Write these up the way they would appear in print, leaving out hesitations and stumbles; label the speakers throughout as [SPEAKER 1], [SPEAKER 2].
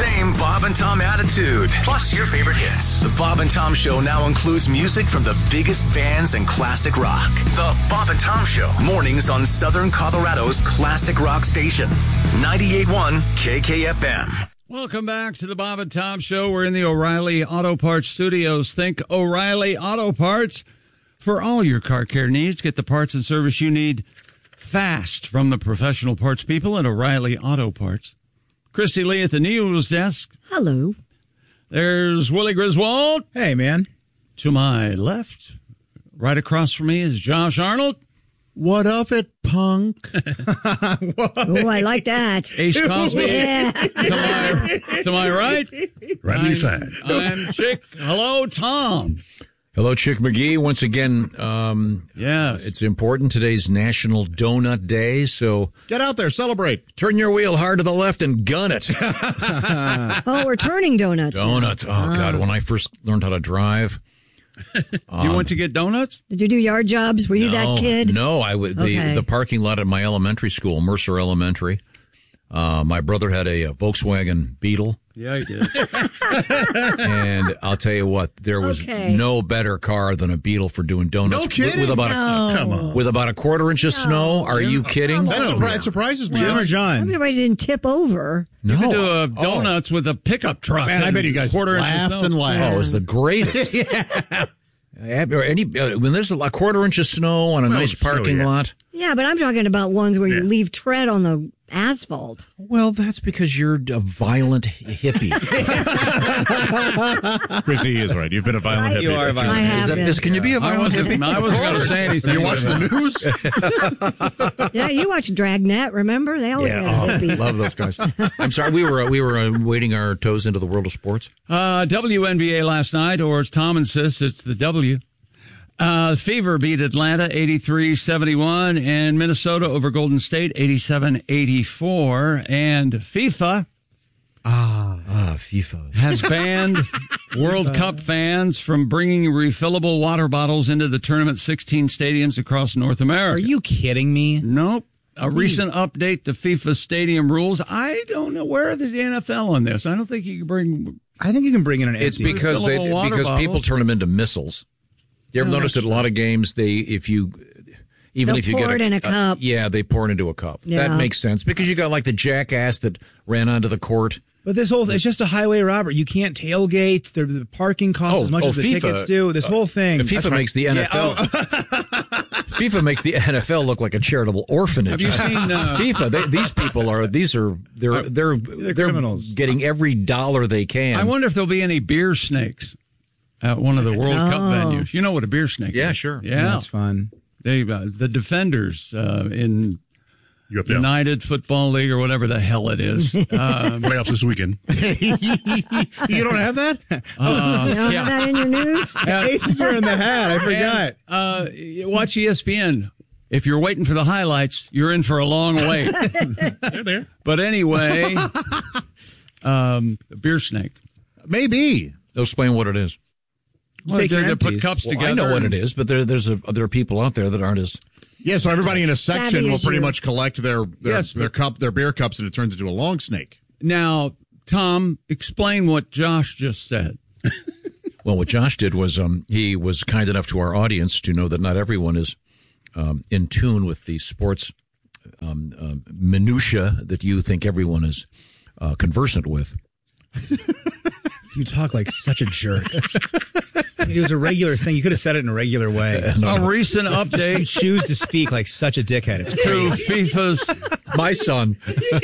[SPEAKER 1] Same Bob and Tom attitude, plus your favorite hits. The Bob and Tom Show now includes music from the biggest bands in classic rock. The Bob and Tom Show, mornings on Southern Colorado's classic rock station, 98.1 KKFM.
[SPEAKER 2] Welcome back to the Bob and Tom Show. We're in the O'Reilly Auto Parts studios. Think O'Reilly Auto Parts for all your car care needs. Get the parts and service you need fast from the professional parts people at O'Reilly Auto Parts. Christy Lee at the news desk.
[SPEAKER 3] Hello.
[SPEAKER 2] There's Willie Griswold.
[SPEAKER 4] Hey, man.
[SPEAKER 2] To my left, right across from me is Josh Arnold.
[SPEAKER 5] What of it, punk?
[SPEAKER 3] Oh, I like that.
[SPEAKER 2] Ace Cosby.
[SPEAKER 3] Yeah.
[SPEAKER 2] To my right.
[SPEAKER 5] Right on your side.
[SPEAKER 2] I'm Chick. Hello, Tom.
[SPEAKER 4] Hello, Chick McGee. Once again,
[SPEAKER 2] Yes.
[SPEAKER 4] it's important. Today's National Donut Day, so
[SPEAKER 5] Get out there, celebrate.
[SPEAKER 4] turn your wheel hard to the left and gun it.
[SPEAKER 3] Oh, we're turning donuts.
[SPEAKER 4] Donuts. Oh, God. When I first learned how to drive.
[SPEAKER 2] You went to get donuts?
[SPEAKER 3] Did you do yard jobs? Were you that kid?
[SPEAKER 4] No, I would.
[SPEAKER 3] Okay.
[SPEAKER 4] The parking lot at my elementary school, Mercer Elementary. My brother had a Volkswagen Beetle.
[SPEAKER 2] Yeah, he did.
[SPEAKER 4] And I'll tell you what, there was no better car than a Beetle for doing donuts.
[SPEAKER 5] No kidding?
[SPEAKER 4] With about
[SPEAKER 5] Come on.
[SPEAKER 4] with about a quarter inch of snow. Are you kidding?
[SPEAKER 5] That surprises me.
[SPEAKER 4] Jim or
[SPEAKER 3] I
[SPEAKER 4] John?
[SPEAKER 3] mean, everybody didn't tip over.
[SPEAKER 4] No.
[SPEAKER 2] You could do donuts with a pickup truck.
[SPEAKER 5] Man, I bet you guys laughed and laughed.
[SPEAKER 4] Oh, it was the greatest. When there's a quarter inch of snow on a nice parking lot.
[SPEAKER 3] Yeah, but I'm talking about ones where you leave tread on the asphalt.
[SPEAKER 4] Well, that's because you're a violent hippie.
[SPEAKER 5] Christy is right. You've been a violent hippie.
[SPEAKER 2] You are a violent
[SPEAKER 3] I have been.
[SPEAKER 4] Can you be a violent hippie?
[SPEAKER 2] I wasn't going to say anything.
[SPEAKER 5] You watch the news?
[SPEAKER 3] Yeah, you watch Dragnet, remember? They always had hippies.
[SPEAKER 4] Love those guys. I'm sorry, we were wading our toes into the world of sports.
[SPEAKER 2] WNBA last night, or as Tom insists, it's the W. Fever beat Atlanta 83-71, and Minnesota over Golden State 87-84. And FIFA
[SPEAKER 4] FIFA
[SPEAKER 2] has banned World Cup fans from bringing refillable water bottles into the tournament's 16 stadiums across North America.
[SPEAKER 6] Are you kidding me?
[SPEAKER 2] Nope. A recent update to FIFA stadium rules. I don't know where the NFL on this. I don't think you can bring.
[SPEAKER 6] I think you can bring in an
[SPEAKER 4] It's
[SPEAKER 6] empty.
[SPEAKER 4] because
[SPEAKER 2] refillable water
[SPEAKER 4] people
[SPEAKER 2] bottles.
[SPEAKER 4] turn them into missiles. You ever notice that a lot of games if you
[SPEAKER 3] They'll
[SPEAKER 4] get
[SPEAKER 3] pour it in a cup.
[SPEAKER 4] they pour it into a cup.
[SPEAKER 3] Yeah.
[SPEAKER 4] That makes sense because you got like the jackass that ran onto the court.
[SPEAKER 6] But this whole it's just a highway robbery. You can't tailgate. The parking costs as much as the
[SPEAKER 4] FIFA,
[SPEAKER 6] tickets do. This whole thing.
[SPEAKER 4] FIFA makes the NFL. FIFA makes the NFL look like a charitable orphanage.
[SPEAKER 2] Have you seen
[SPEAKER 4] FIFA? They're
[SPEAKER 6] criminals.
[SPEAKER 4] getting every dollar they can.
[SPEAKER 2] I wonder if there'll be any beer snakes at one of the World Cup venues. You know what a beer snake is?
[SPEAKER 4] Yeah, sure.
[SPEAKER 2] Yeah.
[SPEAKER 6] That's fun.
[SPEAKER 2] They, the defenders in
[SPEAKER 5] UFL.
[SPEAKER 2] United Football League or whatever the hell it is.
[SPEAKER 5] Playoffs this weekend. You don't have that?
[SPEAKER 3] You don't have that in your news?
[SPEAKER 6] Ace is wearing the hat. I forgot.
[SPEAKER 2] And, watch ESPN. If you're waiting for the highlights, you're in for a long wait.
[SPEAKER 5] They're there.
[SPEAKER 2] But anyway, beer snake.
[SPEAKER 5] Maybe.
[SPEAKER 4] Explain what it is.
[SPEAKER 2] Well,
[SPEAKER 6] Take your
[SPEAKER 2] they put
[SPEAKER 6] empties.
[SPEAKER 2] cups
[SPEAKER 4] Well,
[SPEAKER 2] together.
[SPEAKER 4] I know what it is, but there are people out there that aren't as.
[SPEAKER 5] Yeah, so everybody in a section
[SPEAKER 3] Savvy
[SPEAKER 5] will
[SPEAKER 3] as
[SPEAKER 5] pretty
[SPEAKER 3] you.
[SPEAKER 5] much collect their beer cups, and it turns into a long snake.
[SPEAKER 2] Now, Tom, explain what Josh just said.
[SPEAKER 4] Well, what Josh did was he was kind enough to our audience to know that not everyone is in tune with the sports minutia that you think everyone is conversant with.
[SPEAKER 6] You talk like such a jerk. I mean, it was a regular thing. You could have said it in a regular way.
[SPEAKER 2] A recent
[SPEAKER 6] You
[SPEAKER 2] update
[SPEAKER 6] choose to speak like such a dickhead. It's
[SPEAKER 2] to
[SPEAKER 6] crazy.
[SPEAKER 2] FIFA's
[SPEAKER 4] My son.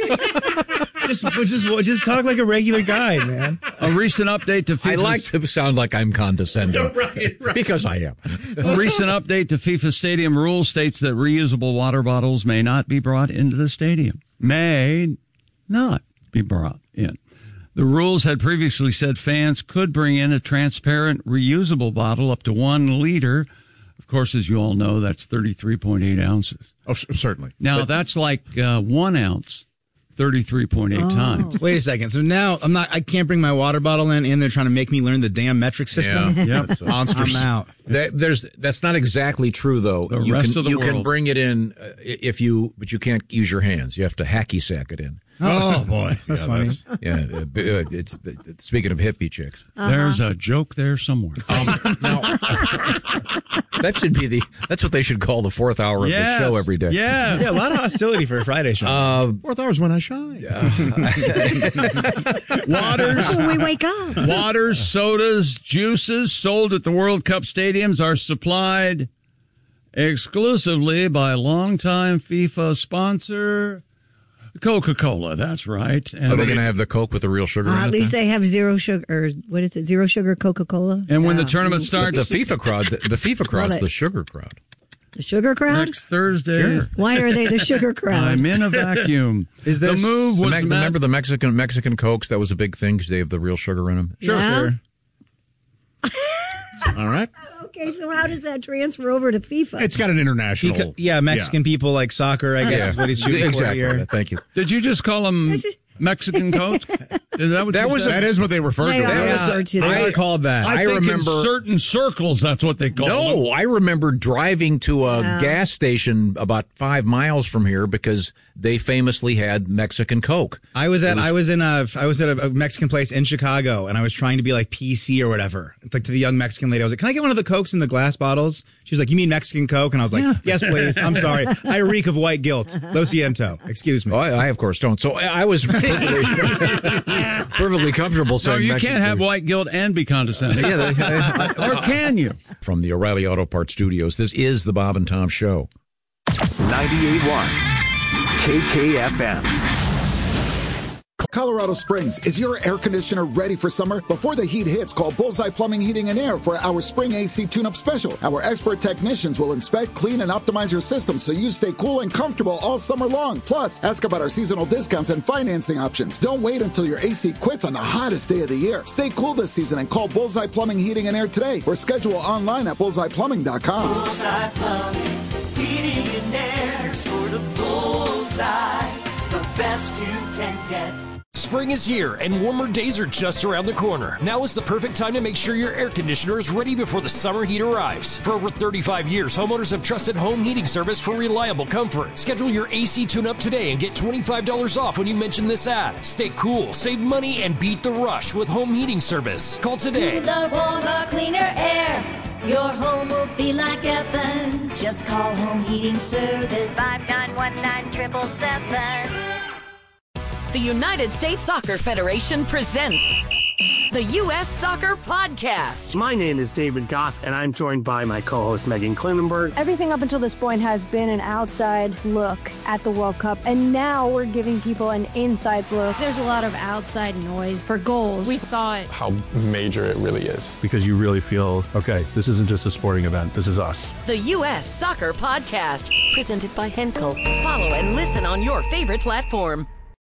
[SPEAKER 6] Just talk like a regular guy, man.
[SPEAKER 2] a recent update to FIFA's
[SPEAKER 4] I like to sound like I'm condescending.
[SPEAKER 5] Right.
[SPEAKER 4] Because I am.
[SPEAKER 2] A recent update to FIFA stadium rules states that reusable water bottles may not be brought into the stadium. May not be brought in. The rules had previously said fans could bring in a transparent reusable bottle up to 1 liter. Of course, as you all know, that's 33.8 ounces.
[SPEAKER 5] Oh, certainly.
[SPEAKER 2] Now, that's like 1 ounce, 33.8 times.
[SPEAKER 6] Wait a second. So now I can't bring my water bottle in. They're trying to make me learn the damn metric system.
[SPEAKER 4] Yeah.
[SPEAKER 2] Yep.
[SPEAKER 5] Monsters.
[SPEAKER 6] I'm out.
[SPEAKER 4] That's not exactly true, though.
[SPEAKER 2] The
[SPEAKER 4] You
[SPEAKER 2] rest
[SPEAKER 4] can
[SPEAKER 2] of the
[SPEAKER 4] you can
[SPEAKER 2] world.
[SPEAKER 4] bring it in but you can't use your hands. You have to hacky sack it in.
[SPEAKER 5] Oh, boy.
[SPEAKER 6] That's funny.
[SPEAKER 4] It's speaking of hippie chicks.
[SPEAKER 2] There's a joke there somewhere.
[SPEAKER 4] Now, that's what they should call the fourth hour of the show every day.
[SPEAKER 2] Yes.
[SPEAKER 6] Yeah, a lot of hostility for a Friday show.
[SPEAKER 5] Fourth hour's when I shine.
[SPEAKER 2] Waters.
[SPEAKER 3] When we wake up.
[SPEAKER 2] Waters, sodas, juices sold at the World Cup stadiums are supplied exclusively by longtime FIFA sponsor Coca-Cola. That's right. And
[SPEAKER 4] Are they going to have the Coke with the real sugar in it?
[SPEAKER 3] At least they have zero sugar, or what is it? Zero sugar Coca-Cola.
[SPEAKER 2] And when the tournament
[SPEAKER 4] The
[SPEAKER 2] starts
[SPEAKER 4] FIFA crowd's the sugar crowd.
[SPEAKER 3] The sugar crowd?
[SPEAKER 2] next Thursday,
[SPEAKER 3] Why are they the sugar crowd?
[SPEAKER 2] I'm in a vacuum.
[SPEAKER 6] Is this-
[SPEAKER 2] the move was
[SPEAKER 4] Remember the Mexican Cokes? That was a big thing because they have the real sugar in them.
[SPEAKER 3] Yeah?
[SPEAKER 5] All right.
[SPEAKER 3] Okay, so how does that transfer over to FIFA?
[SPEAKER 5] It's got an international.
[SPEAKER 6] Mexican people like soccer, I guess, is what he's shooting for
[SPEAKER 4] Exactly.
[SPEAKER 6] here.
[SPEAKER 4] Thank you.
[SPEAKER 2] Did you just call them Mexican Coke? Is that what you said?
[SPEAKER 5] That is what they refer
[SPEAKER 3] They
[SPEAKER 5] to.
[SPEAKER 3] are
[SPEAKER 5] it.
[SPEAKER 3] referred to
[SPEAKER 6] They
[SPEAKER 3] that.
[SPEAKER 6] are called that.
[SPEAKER 2] I think in certain circles that's what they call them.
[SPEAKER 4] No, I remember driving to a gas station about 5 miles from here because they famously had Mexican Coke.
[SPEAKER 6] I was at a Mexican place in Chicago, and I was trying to be like PC or whatever. Like to the young Mexican lady, I was like, "Can I get one of the Cokes in the glass bottles?" She was like, "You mean Mexican Coke?" And I was like, "Yes, please. I'm sorry. I reek of white guilt. Lo siento. Excuse me."
[SPEAKER 4] Oh, I of course don't. So I was perfectly comfortable
[SPEAKER 2] No,
[SPEAKER 4] saying
[SPEAKER 2] you
[SPEAKER 4] Mexican
[SPEAKER 2] can't have
[SPEAKER 4] Coke.
[SPEAKER 2] white guilt and be condescending. Or can you?
[SPEAKER 4] From the O'Reilly Auto Parts Studios, this is the Bob and Tom Show.
[SPEAKER 1] 98.1 KKFM.
[SPEAKER 7] Colorado Springs, is your air conditioner ready for summer? Before the heat hits, call Bullseye Plumbing, Heating, and Air for our spring AC tune-up special. Our expert technicians will inspect, clean, and optimize your system so you stay cool and comfortable all summer long. Plus, ask about our seasonal discounts and financing options. Don't wait until your AC quits on the hottest day of the year. Stay cool this season and call Bullseye Plumbing, Heating, and Air today or schedule online at bullseyeplumbing.com.
[SPEAKER 8] Bullseye Plumbing, Heating, and Air. Sort of bullseye, the best you can get.
[SPEAKER 9] Spring is here, and warmer days are just around the corner. Now is the perfect time to make sure your air conditioner is ready before the summer heat arrives. For over 35 years, homeowners have trusted Home Heating Service for reliable comfort. Schedule your AC tune-up today and get $25 off when you mention this ad. Stay cool, save money, and beat the rush with Home Heating Service. Call today.
[SPEAKER 8] The warmer, cleaner air. Your home will feel like heaven. Just call Home Heating Service.
[SPEAKER 10] 5919-777. The United States Soccer Federation presents the U.S. Soccer Podcast.
[SPEAKER 11] My name is David Goss, and I'm joined by my co-host Megan Klinenberg.
[SPEAKER 12] Everything up until this point has been an outside look at the World Cup, and now we're giving people an inside look. There's a lot of outside noise for goals. We thought
[SPEAKER 11] How major it really is. Because you really feel, okay, this isn't just a sporting event, this is us.
[SPEAKER 10] The U.S. Soccer Podcast, presented by Henkel. Follow and listen on your favorite platform.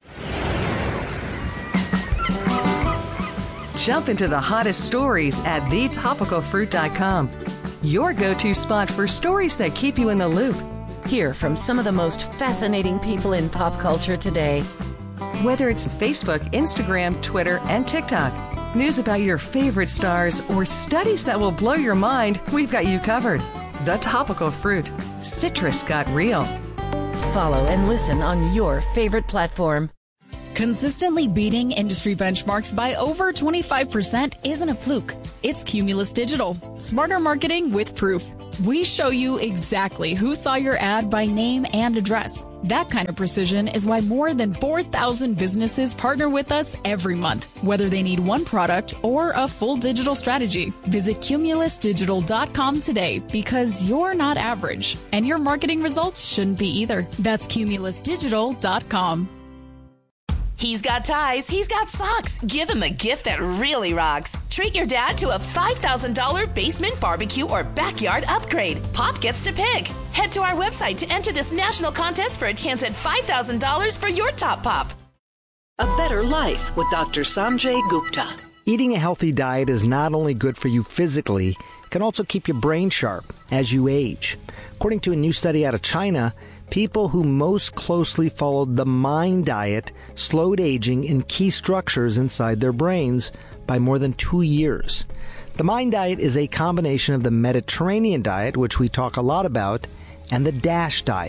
[SPEAKER 13] Jump into the hottest stories at thetopicalfruit.com. Your go-to spot for stories that keep you in the loop.
[SPEAKER 10] Hear from some of the most fascinating people in pop culture today.
[SPEAKER 13] Whether it's Facebook, Instagram, Twitter, and TikTok, news about your favorite stars, or studies that will blow your mind, we've got you covered. The Topical Fruit. Citrus got real.
[SPEAKER 10] Follow and listen on your favorite platform.
[SPEAKER 14] Consistently beating industry benchmarks by over 25% isn't a fluke. It's Cumulus Digital. Smarter marketing with proof. We show you exactly who saw your ad by name and address. That kind of precision is why more than 4,000 businesses partner with us every month, whether they need one product or a full digital strategy. Visit cumulusdigital.com today because you're not average, and your marketing results shouldn't be either. That's cumulusdigital.com.
[SPEAKER 15] He's got ties, he's got socks. Give him a gift that really rocks. Treat your dad to a $5,000 basement barbecue or backyard upgrade. Pop gets to pick. Head to our website to enter this national contest for a chance at $5,000 for your top pop.
[SPEAKER 16] A Better Life with Dr. Sanjay Gupta.
[SPEAKER 17] Eating a healthy diet is not only good for you physically, it can also keep your brain sharp as you age. According to a new study out of China, people who most closely followed the MIND diet slowed aging in key structures inside their brains by more than 2 years. The MIND diet is a combination of the Mediterranean diet, which we talk a lot about, and the DASH diet,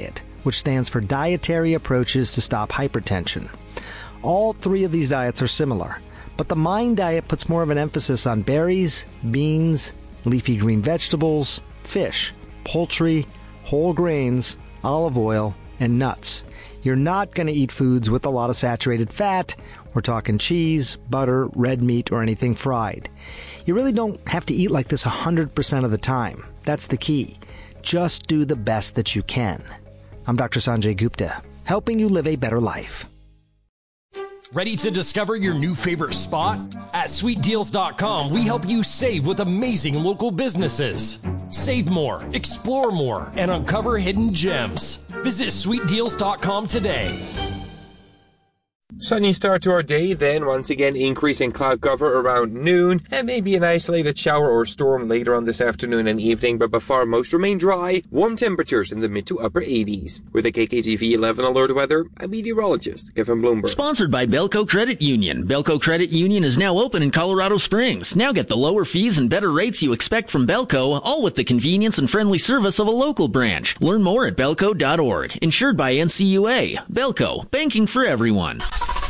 [SPEAKER 17] which stands for Dietary Approaches to Stop Hypertension. All 3 of these diets are similar, but the MIND diet puts more of an emphasis on berries, beans, leafy green vegetables, fish, poultry, whole grains, olive oil, and nuts. You're not going to eat foods with a lot of saturated fat. We're talking cheese, butter, red meat, or anything fried. You really don't have to eat like this 100% of the time. That's the key. Just do the best that you can. I'm Dr. Sanjay Gupta, helping you live a better life.
[SPEAKER 9] Ready to discover your new favorite spot? At sweetdeals.com, we help you save with amazing local businesses. Save more, explore more, and uncover hidden gems. Visit sweetdeals.com today.
[SPEAKER 18] Sunny start to our day, then once again increasing cloud cover around noon, and maybe an isolated shower or storm later on this afternoon and evening, but by far most remain dry, warm temperatures in the mid to upper 80s. With the KKTV 11 alert weather, I'm meteorologist Kevin Bloomberg.
[SPEAKER 19] Sponsored by Belco Credit Union. Belco Credit Union is now open in Colorado Springs. Now get the lower fees and better rates you expect from Belco, all with the convenience and friendly service of a local branch. Learn more at belco.org. Insured by NCUA. Belco, banking for everyone.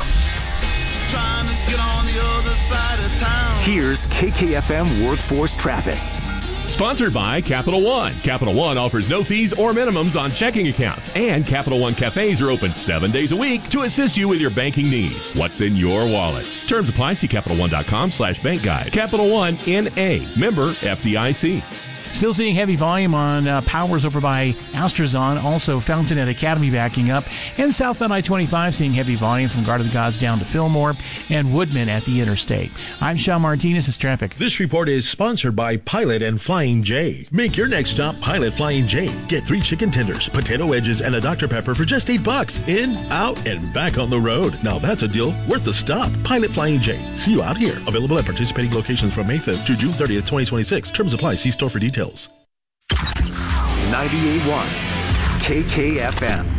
[SPEAKER 1] Here's KKFM Workforce Traffic.
[SPEAKER 20] Sponsored by Capital One. Capital One offers no fees or minimums on checking accounts, and Capital One cafes are open 7 days a week to assist you with your banking needs. What's in your wallets? Terms apply. See CapitalOne.com/bank guide. Capital One N.A. Member FDIC.
[SPEAKER 21] Still seeing heavy volume on Powers over by Astrazon. Also, Fountainette Academy backing up. And southbound I-25 seeing heavy volume from Guard of the Gods down to Fillmore and Woodman at the interstate. I'm Sean Martinez. It's traffic.
[SPEAKER 22] This report is sponsored by Pilot and Flying J. Make your next stop Pilot Flying J. Get 3 chicken tenders, potato wedges, and a Dr. Pepper for just $8. In, out, and back on the road. Now that's a deal worth the stop. Pilot Flying J. See you out here. Available at participating locations from May 5th to June 30th, 2026. Terms apply. See store for details.
[SPEAKER 1] 98.1 KKFM.